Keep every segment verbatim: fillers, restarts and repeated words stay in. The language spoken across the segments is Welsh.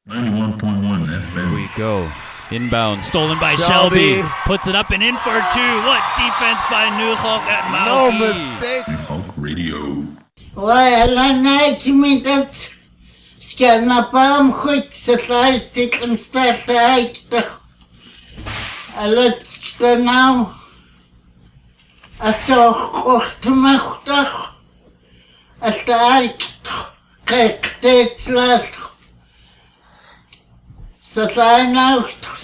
ninety-one point one F M. Here we go. Inbound, stolen by Shelby. Shelby. Puts it up and in for two. What defense by Newhawk at No Mauki. mistakes. Hulk Radio. Well, minutes. Scanna palm goed, ze sluit zit hem sterk uit. Alles er nou. Als toch kochtmachtig. Als de uit. Kijk, steeds laat. Ze zijn nou.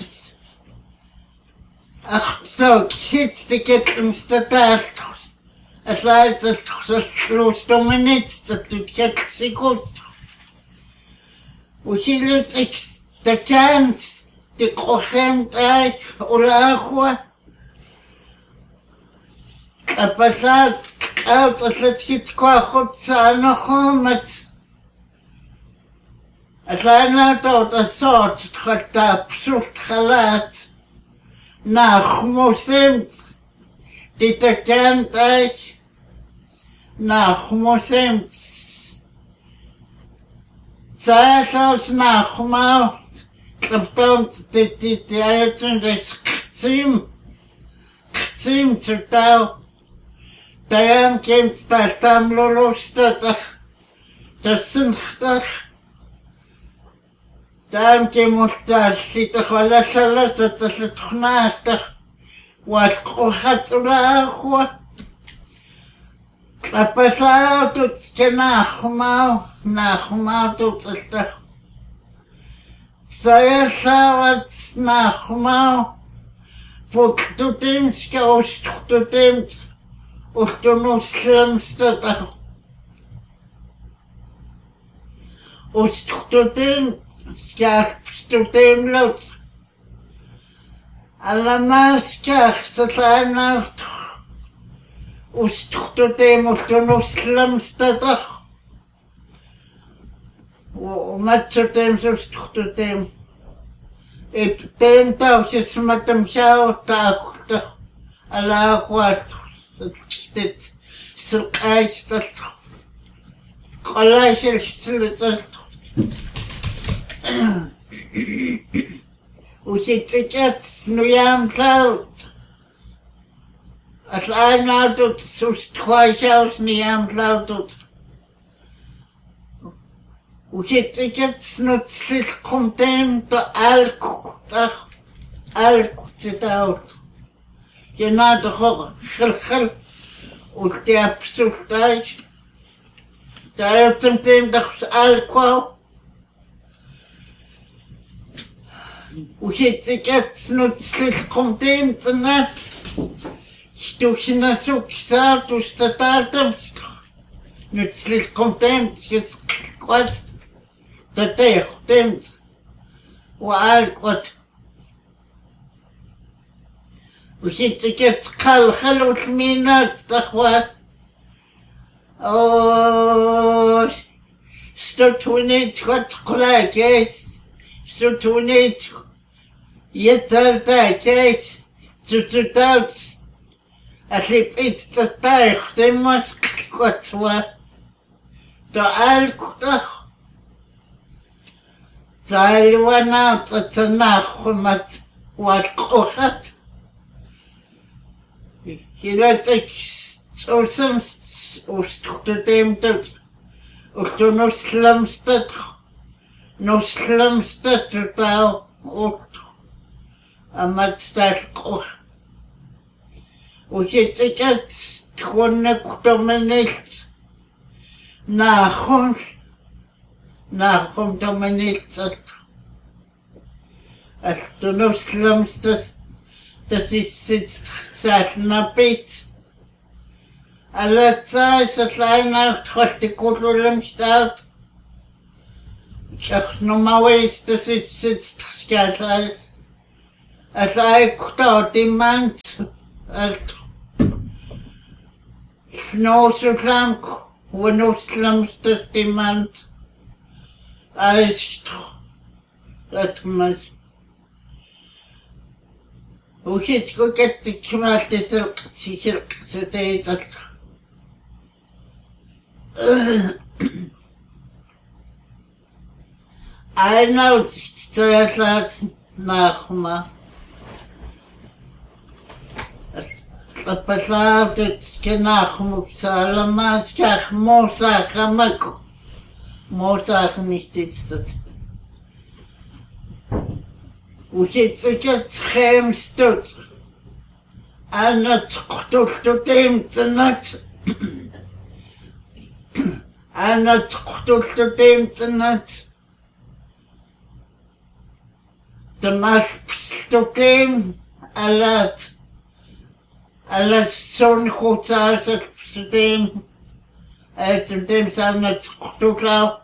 Ach, zo, zit ik het hem sterk. Het lijkt het sloot om me niet, dat doet het zich goed. Hoe zie je het? Ik de kans, de corrent uit, agua. Het passat, koud als het giet qua goed zijn nog om het. Het lijkt nou tot een soort, het gaat absoluut gelaat. Nach moesemt, die de kant uit. Nach moesemt. Zelfs nogmaals, klopt dit dit uit en dus gezien, gezien totaal. Daarom komt dat dan lustig, dat zinnig. Daarom komt dat zitten wel zelfs dat is het genaadig, wat gaat lachen. Kapasal doet je nagmaal, nagmaal doet het toch. Zij zou het nagmaal, voor doet hem, scoos doet hem, of de moslimste toch. Of doet hem, scoos doet hem lot. Allemaal scoos, dat zijn nou toch. Устхтутем устхтунуслымстатах. Матчутем устхтутем. Эптем таухис матамхау таухтах. Аллахуат. Стит сылкайстат. Колайшилстилитат. Уситикет снуямтаут. Als hij nou doet, zo strooit zelfs niet aan het lauw doet. Hoe zit ik het? Snutslis komt hem de alkoek, toch? Alkoek zit uit. Je na de horen, gil gil. Hoe die absurd thuis. Daar heeft hem team de alcohol. Hoe zit ik het? Snutslis komt hem te net. Stuxen na suksar, tu statartam. Nu slik content, je kwart. Dat hij content. Waar kwart. We zitten het kalgeloos minat, toch wat. Oh, stot hoe niet goed gelijk is. Stot hoe niet. Je tijd is. Stot uit. Als ik iets te stijgt, dan moet ik wat zo. De alkohol. Zij we nou dat ze nacht wat kocht. Je laat ik zo soms oostelijk hem doet. Ook toen nog slimste, nog slimste totaal ook. En met dat kocht. Hoe zit ik het? Gewoon ik me niet. Nacht. Nacht komt me niet. Als de moslimste, dat is het zelf naar Piet. Alle tijd dat hij nacht gaat de koeling staat. Ik zeg normaal is dat is het schijt. Als hij komt iemand. Als Snooslank, Wonoslamste iemand. Als dat maar. Hoe zit ik ook het ik maak dit ook zeker zo deed dat. Einer zuerst nachma. Passadet genachmuxala maskach mosach amak. Mosach nicht ist. Учиться схемстут. Она цхтут им ценат. Она цхтут им ценат. Тамаш пстутим алат. Алат сон хуцарсат пстутим. Это тем самым цхтутлау.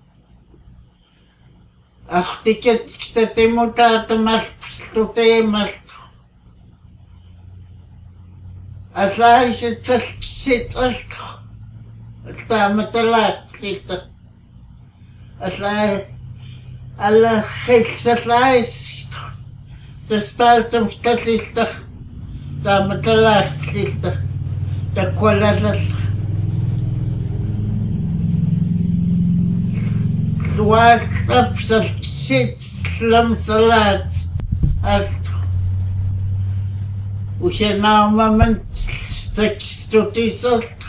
Ах, тикет, кстати, мутата маш пстутим маш. А знаешь, это сидит. Там это лайк, а знаешь, alla хилсалайс тастартам статиста таматалаахсиста таккуаласал суаалсапсал ситсламсалаат аст ушенаамаман такстутисалт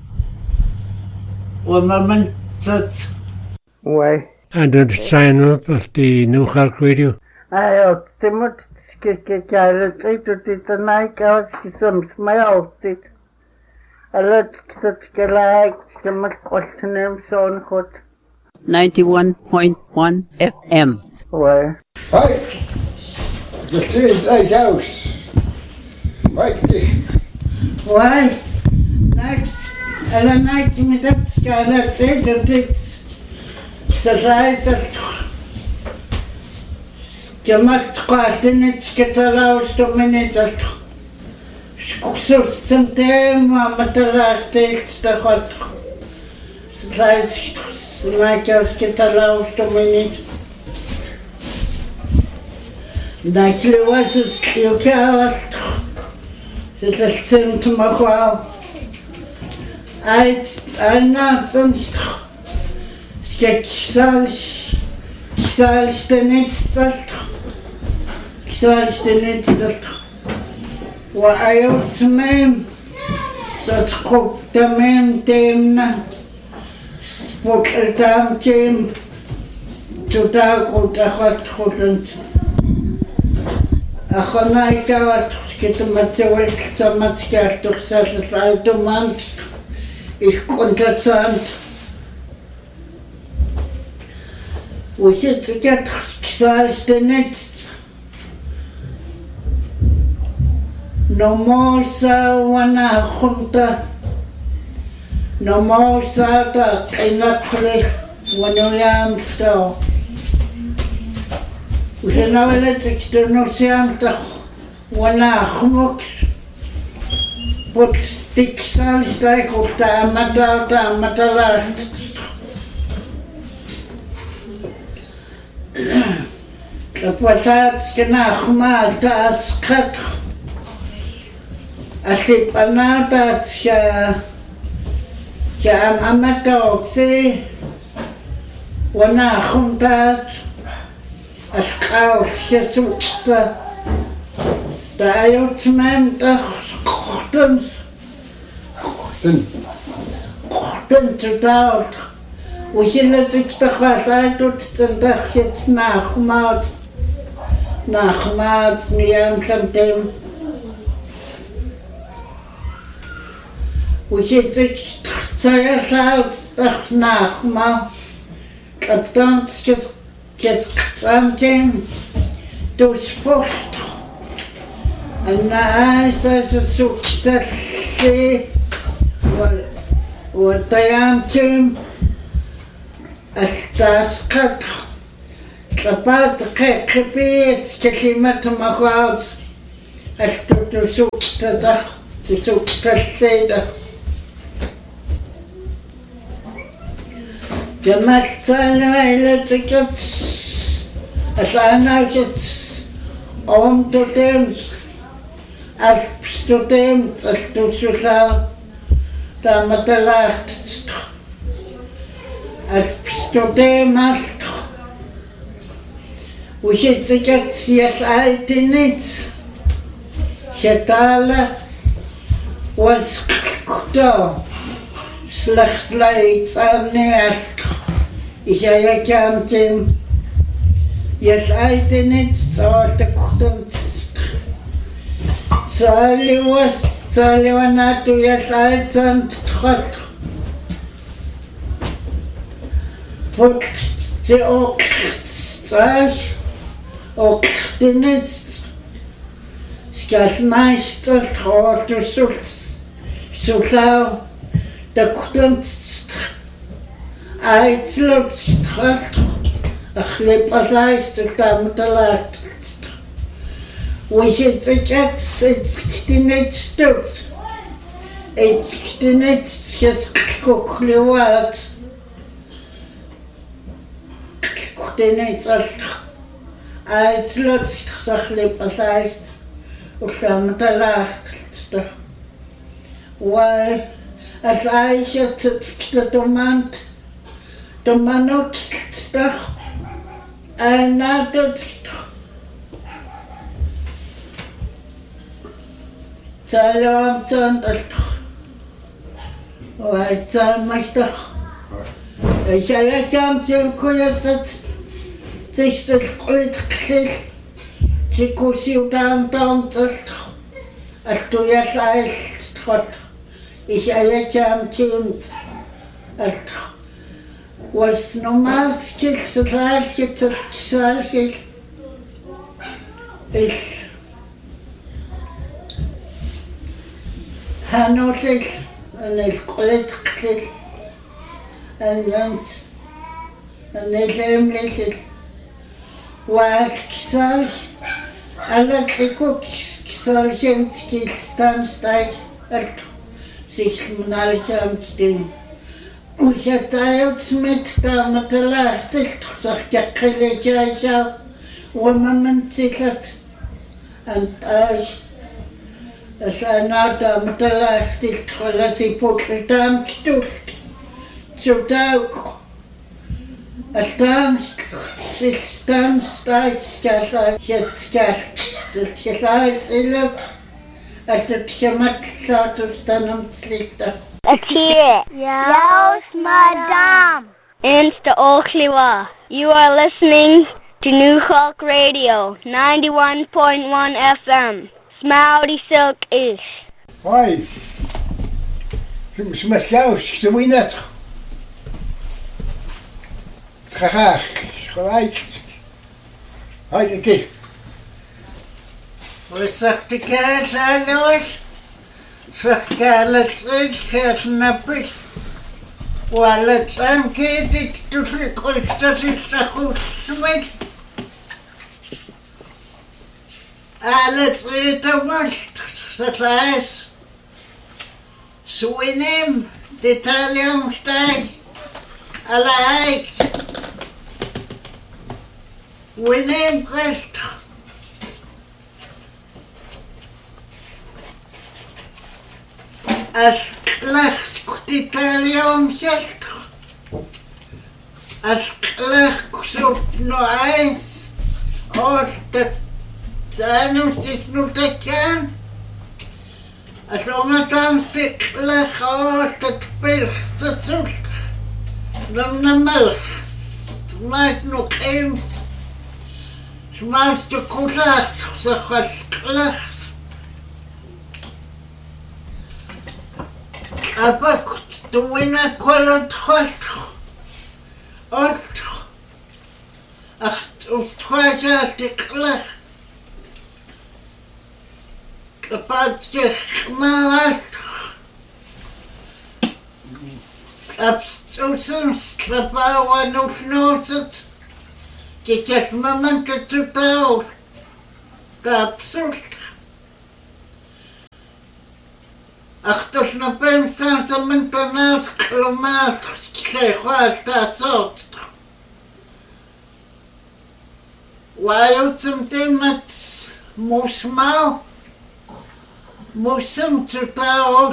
уамаман цат Why? And then sign up at the New York Radio. Ayo, timot kikikailet itutit naikawas kisam smayautit. Alat kitatskalaik kimakwaltanem sonkot. ninety-one point one F M. Why? Right, the trees like house. Right, Why? Next, ala night mitatskalat itutit. Society Jamat Quartinit Catalaus Dominator Scusulstem Matalaste the hot Society like us Catalaus Dominate Nightly was a skill cast it's a sim to my wow I I'm not Kisalish, kisalish the next kisalish the next Wa ayot mem, so skop the mem temna, spot the dam tem, to dark or the hot hotent. A honaika was get the material so much gas to satisfy the month. Ich konnte sagen. We should get kisalish the next. No more sawana junta. No more sata kinaklich when we am still. We should now let external siamta wana humux. But stick salish like usta matalta matalast. Kapasat kenachmal tas khat asip anata sha sha amato se wana khuntat askaus jesukta da ayotman da khutun then khutun tut We should let it the heart I do the hits nachmat nachmat niam something. We should say us out the nachma. Don't just get something to sport. And I says a suit that see what I am to. Estas kat kapat kekipit kelimat mahad esto tu sukta tu sukta seda Jamat sana elektrikat asana kit om to dem as to dem as to susa da matalacht As pstote mast وشتكت يسألتنيت شتالة وسكتو سلخ سلايت سامني أفت إشا يكامتين يسألتنيت سوالت كتم سالي وس سالي وناتو يسألت سامت تخلت فوت تأوك ساش أوك تنت Skas meisters trot du sults so klar der kunt Eitlut strat ach lepasait tam talat Wie het het het stot het ktinet skes koklewat ktinet ast Eitlut ach lepasait وكان طلعت والعايشة تتكتمانت تمانوت تخ أنا تتكتم سلام تنتخ وعيتان مشتخ إشارة جامتين كوية تشتخ كسيس Sikusiu tam tam tst Astu yasais tst Ich ayacham tint Ast Was normal skis tsalski tsalski Is Hanotis and is kolektis and and and is emlisis Was kisals Alla tikuk salchemski stanstag alt sich nalchamstin Ushatayot mit kamatalacht sagt ja keleja woman sikat and I as another matalacht khalasi potam kitu Zutauk Astam Sistam Stajskasa Jetskast Skasalt Iluk As the Tiamat Satus Tanum Slista. It's here. Yes, madam. Insta Okhliwa. You are listening to New Hawk Radio, ninety-one point one F M. Smouty Silk Ish. Hoi. Je smet juist, je moet je net. Graag, gelijk. Hoi, een keer. Wat zegt de kaas aan ons? Zegt kaas terug, kaas nappig. Wat het aankeert, ik doe het goed, dat is de goed smet. Alles weer te wacht, dat is. Swinem, de taliumstijg. Alaik. Winem Christ. As klacht titalium zest. As klacht zoek no eins. Als de zanus is nu te kan. As omatams te klacht als de pilch te zoekt. Dan na melch. Smaakt nog een. Smaakt de koelacht. Zeg als klacht. Abakt duina kolot host. Ost. Ach, ustwaja de klacht. Kapat je maast. Abstoßen slapała nusnoset. Kiekies moment te tutał. Kapsust. Ach, to na pewno samanta nas klomas przechwasta sot. Łającym temat musmał. Musem tutał.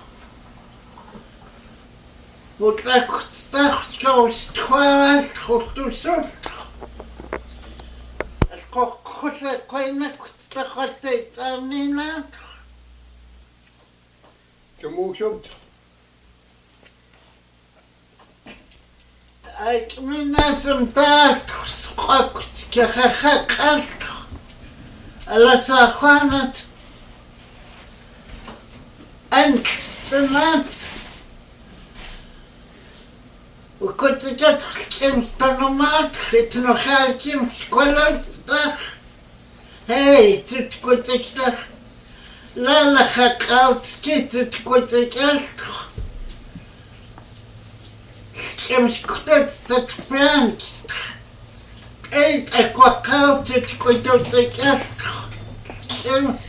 Bo tak stachciał stchłast, choć tu sust. Kokkose koinakutta koteita minä. Se muu sumt. Ai minä som taas kokkut ja hakkalta. Alla saa khanat. Ankstunat. وكنت تدخل كيمس تنمات خيت نخال كيمس كولوت تخ هاي تتكون تكتخ لا لا خاقاوت كي تتكون تكتخ كيمس كتت تتبان كتخ اي تكوكاوت تتكون تكتخ كيمس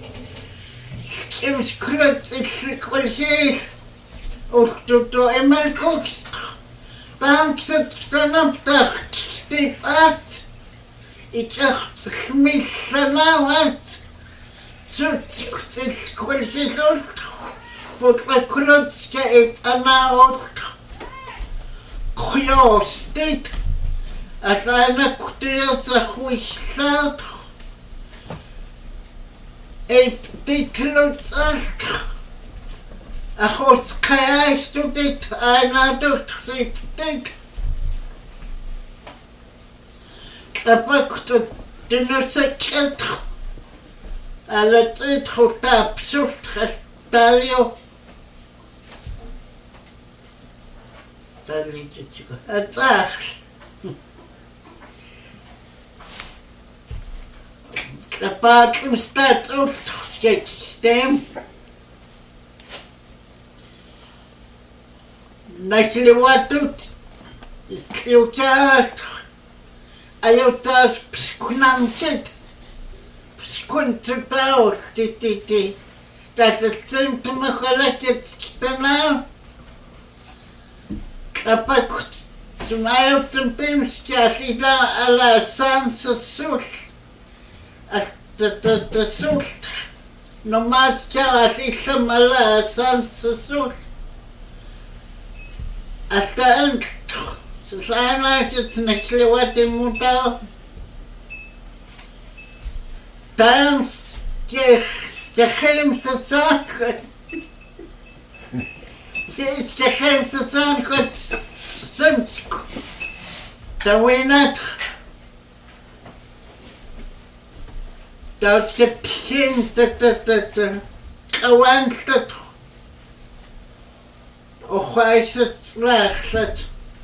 كيمس كلت تتكون هيس وختوتو امال كوكستخ Tankset stanaptach stipat. Itacht smillanawat. Zutskutsil kulsisult. Putrakulutska et anaot. Kjostit. Asana kutirsa huislat. Eptitlutsalt. Achos kajstu dit einadut siftit. Kapakta dinusaket. Alla tid skjuta absurt gestaljo. Dalitjika. Atsach. Kapatum stat ult stem. Начали вот тут, если у тебя, а я у тебя пскунамчит, пскунцутаул, ты-ты-ты, даже центр махалатец китана, а пак сумаю центр сейчас, и да, ала сам сосуд, а та-та-та суд, но маска, а си сам ала сам сосуд, hasta el sana que se neclewate muta tam que que hem se sak se que hem se sak semsk tawinat das que tin ta ta ta kawanstat وخايسة لاخلت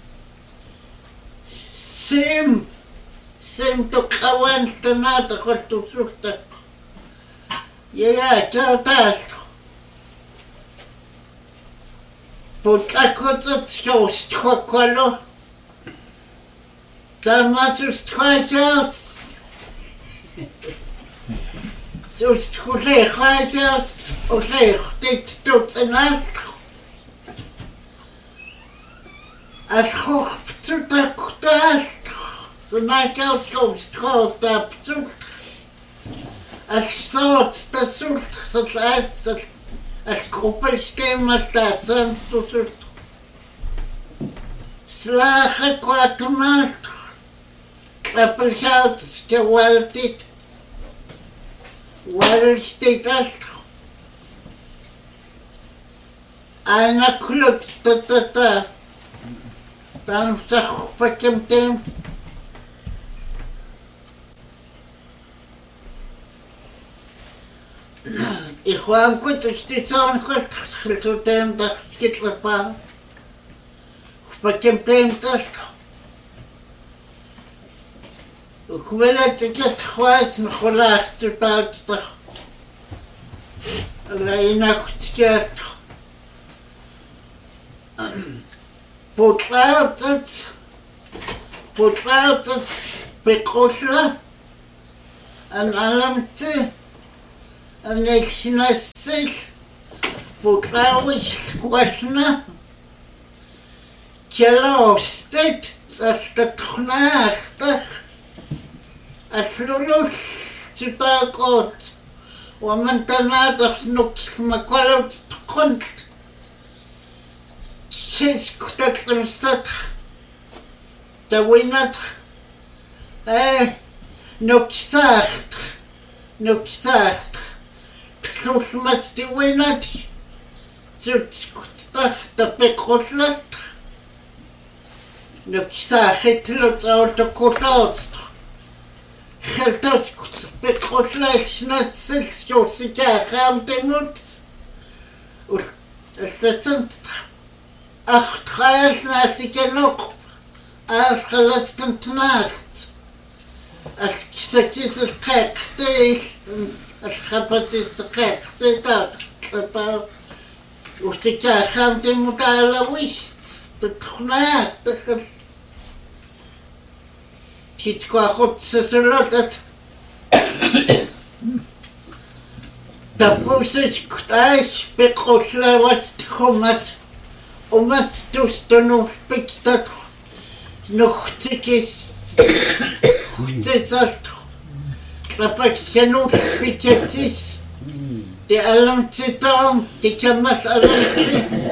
سيم سيم تقوان تناتا خلتو سوفتا يا يا تاتات بوتاكوتا تشوست خوكولو تاماتو ستخايسات سوست خولي خايسات وخي ختيت توتنات Als goed te kutast, zo maak je ook schoot op zoek. Als zout te zoekt, zoals uit als koppelschema staat, zijn te zoekt. Slagen kwaad maakt, klappelgoud is geweldig. Wel steekt als een klopt te te te. Там сах пакемтем. И хуам куток стисон хост хилтутем да скитлапа. Пакемтем таст. Ухвела тикет хваст на хулах тутат. Лайна хтикет. Потлаутът, потлаутът пекошла, аналамте, анексинасил, потлауиш сквашна, челостет, астатхнахтах, аслулуш цитакот, уамантанатах нуксмаколот тхонт, Честь татлымстат, тавинат, э, Nuksacht, nuksacht, tlulmat di winat, zutskutach da pekroslat, nuksachit lut auto kutot, geltot pekroslat snat silsjosika ramtemut, ustetsen acht reis nach die genug, als geletzten Nacht. Als kistjes is gekste, als grappig is gekste dat. Of ik gaan de modale wist, de knaak, de kit qua goed ze zullen dat. Dat moest ik thuis bekoslen wat komt, om het toestand nog dat nog te kist. Goed dat dat genoeg spiketjes de alarmsysteem de kamas alarm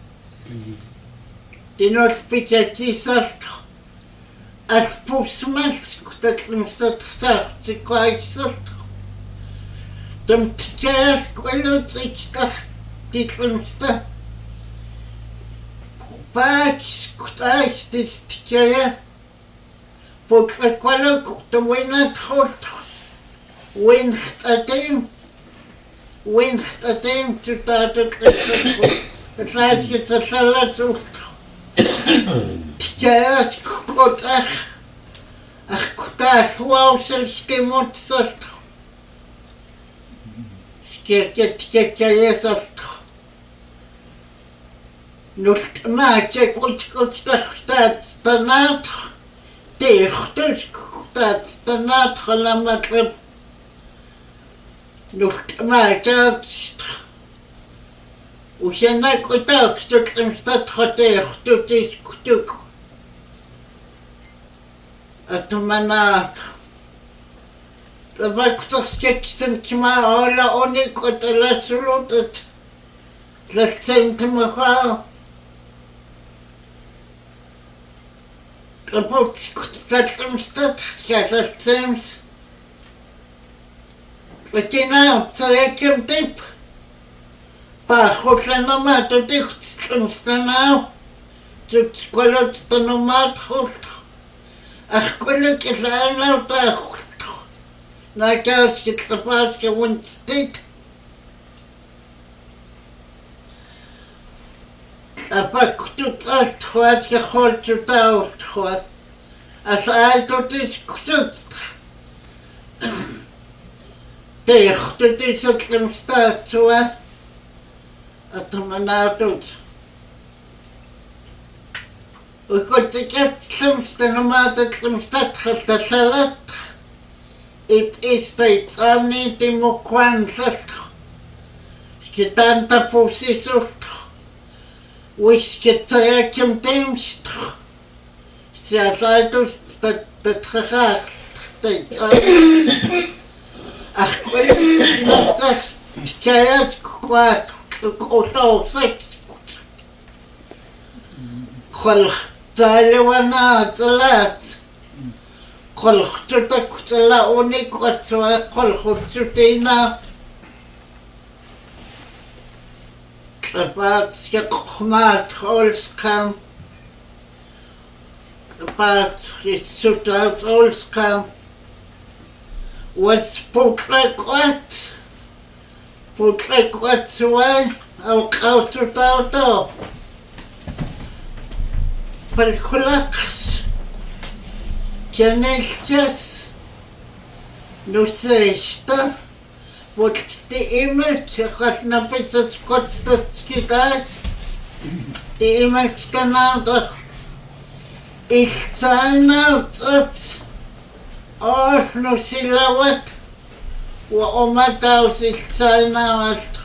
de nog spiketjes dat als postmas dat limstat zegt ze kwijt dat dan tjers kwelt ik dacht dit limstat paaks kwijt dit tjers Porque quando tu winat host, winst atem, winst atem tu taat het laat je te salat zoekt. Ja, kot ach, ach kutaas wou stemot sast. Skeket skeket sast. Nust maak je kot kot staat staat. Teachtus dat de naadgelammerd nog maakt. Hoe je na contact tot een stad getecht tot is kutuk. Het manaat. De wakter sketsen kma alle onik te laten het. Dat zijn te me gaan. Kapot skutstadam stad, skjatast sems. Vakina, tsayakim tip. Pa hotlanomat o dicht stamstanau. Zut skolot stanomat host. Ach kolok is aanau ta host. Na kaaskit kapaske windstit. Apak tot alt wat gehoord tot oud wat. Als hij tot is gezet. Tegen tot is het hem staat zo. Het hem nou doet. We kunnen het soms de normaal dat hem staat gesteld. Het is steeds aan niet die mokwan zegt. Je dan de positie zocht. Wist je kim temst. Ze zei dus dat het gegaagd steeds aan. Ach, ik weet niet dat het kwaad gekozen seks. Gol, tale wana te laat. Gol, tot ik te la onik wat zo, gol, goed te na. Wat je gemaakt als kan. Wat je zoet uit als kan. Wat spoedelijk wat. Spoedelijk wat zo. Ook uit het auto. Per gelukkig. Kennisjes. Nu zeg je. Вот die имель, как написано, сколько скидать, die имель надо из цайна от осну силовать, у оматаус из цайна от